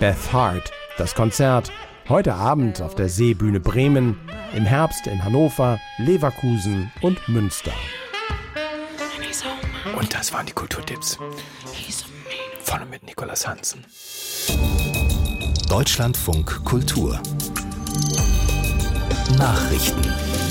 Beth Hart. Das Konzert heute Abend auf der Seebühne Bremen, im Herbst in Hannover, Leverkusen und Münster. Und das waren die Kulturtipps. Von und mit Nicolas Hansen. Deutschlandfunk Kultur Nachrichten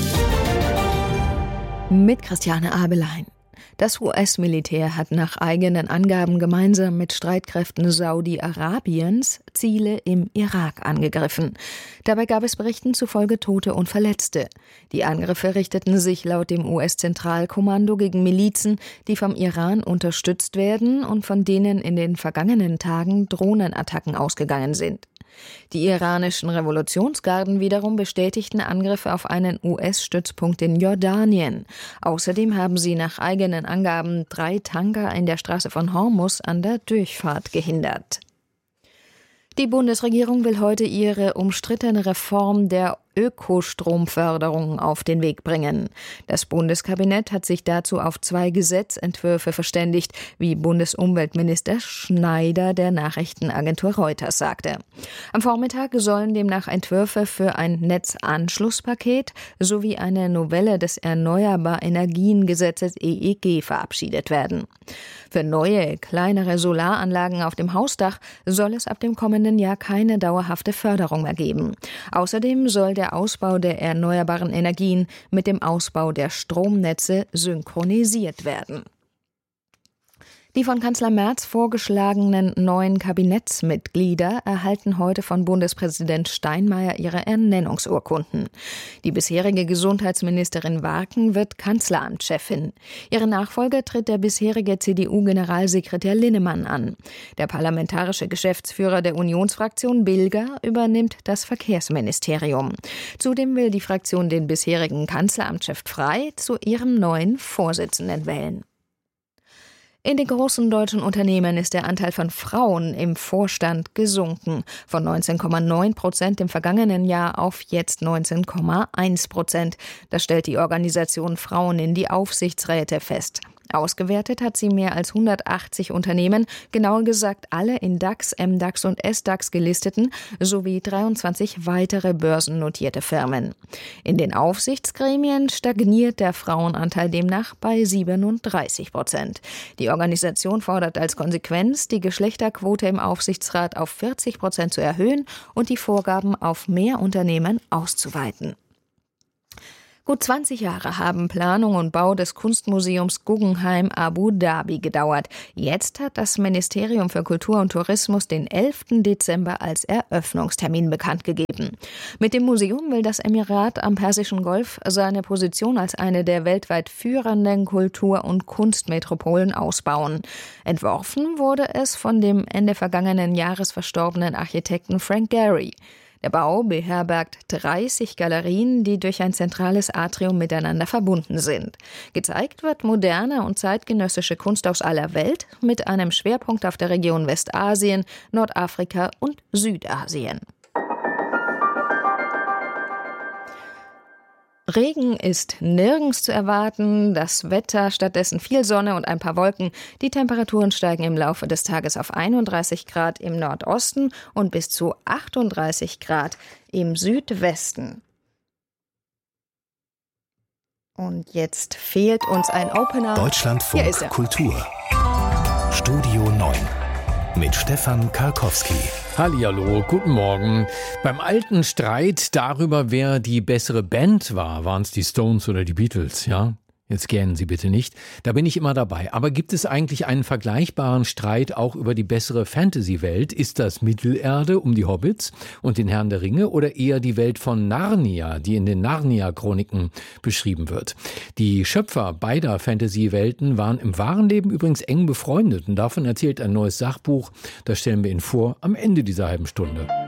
mit Christiane Abelein. Das US-Militär hat nach eigenen Angaben gemeinsam mit Streitkräften Saudi-Arabiens Ziele im Irak angegriffen. Dabei gab es Berichten zufolge Tote und Verletzte. Die Angriffe richteten sich laut dem US-Zentralkommando gegen Milizen, die vom Iran unterstützt werden und von denen in den vergangenen Tagen Drohnenattacken ausgegangen sind. Die iranischen Revolutionsgarden wiederum bestätigten Angriffe auf einen US-Stützpunkt in Jordanien. Außerdem haben sie nach eigenen Angaben 3 Tanker in der Straße von Hormuz an der Durchfahrt gehindert. Die Bundesregierung will heute ihre umstrittene Reform der Ökostromförderung auf den Weg bringen. Das Bundeskabinett hat sich dazu auf 2 Gesetzentwürfe verständigt, wie Bundesumweltminister Schneider der Nachrichtenagentur Reuters sagte. Am Vormittag sollen demnach Entwürfe für ein Netzanschlusspaket sowie eine Novelle des Erneuerbare-Energien-Gesetzes EEG verabschiedet werden. Für neue, kleinere Solaranlagen auf dem Hausdach soll es ab dem kommenden Jahr keine dauerhafte Förderung mehr geben. Außerdem soll der Ausbau der erneuerbaren Energien mit dem Ausbau der Stromnetze synchronisiert werden. Die von Kanzler Merz vorgeschlagenen neuen Kabinettsmitglieder erhalten heute von Bundespräsident Steinmeier ihre Ernennungsurkunden. Die bisherige Gesundheitsministerin Warken wird Kanzleramtschefin. Ihre Nachfolger tritt der bisherige CDU-Generalsekretär Linnemann an. Der parlamentarische Geschäftsführer der Unionsfraktion Bilger übernimmt das Verkehrsministerium. Zudem will die Fraktion den bisherigen Kanzleramtschef Frey zu ihrem neuen Vorsitzenden wählen. In den großen deutschen Unternehmen ist der Anteil von Frauen im Vorstand gesunken. Von 19,9% im vergangenen Jahr auf jetzt 19,1%. Das stellt die Organisation Frauen in die Aufsichtsräte fest. Ausgewertet hat sie mehr als 180 Unternehmen, genauer gesagt alle in DAX, MDAX und SDAX gelisteten, sowie 23 weitere börsennotierte Firmen. In den Aufsichtsgremien stagniert der Frauenanteil demnach bei 37%. Die Organisation fordert als Konsequenz, die Geschlechterquote im Aufsichtsrat auf 40% zu erhöhen und die Vorgaben auf mehr Unternehmen auszuweiten. Gut 20 Jahre haben Planung und Bau des Kunstmuseums Guggenheim Abu Dhabi gedauert. Jetzt hat das Ministerium für Kultur und Tourismus den 11. Dezember als Eröffnungstermin bekannt gegeben. Mit dem Museum will das Emirat am Persischen Golf seine Position als eine der weltweit führenden Kultur- und Kunstmetropolen ausbauen. Entworfen wurde es von dem Ende vergangenen Jahres verstorbenen Architekten Frank Gehry. Der Bau beherbergt 30 Galerien, die durch ein zentrales Atrium miteinander verbunden sind. Gezeigt wird moderne und zeitgenössische Kunst aus aller Welt mit einem Schwerpunkt auf der Region Westasien, Nordafrika und Südasien. Regen ist nirgends zu erwarten, das Wetter stattdessen viel Sonne und ein paar Wolken. Die Temperaturen steigen im Laufe des Tages auf 31 Grad im Nordosten und bis zu 38 Grad im Südwesten. Und jetzt fehlt uns ein Opener. Deutschlandfunk Kultur Studio 9 mit Stefan Karkowski. Hallihallo, guten Morgen. Beim alten Streit darüber, wer die bessere Band war, waren es die Stones oder die Beatles, ja? Jetzt gähnen Sie bitte nicht. Da bin ich immer dabei. Aber gibt es eigentlich einen vergleichbaren Streit auch über die bessere Fantasy-Welt? Ist das Mittelerde um die Hobbits und den Herrn der Ringe oder eher die Welt von Narnia, die in den Narnia-Chroniken beschrieben wird? Die Schöpfer beider Fantasy-Welten waren im wahren Leben übrigens eng befreundet. Und davon erzählt ein neues Sachbuch. Das stellen wir Ihnen vor am Ende dieser halben Stunde.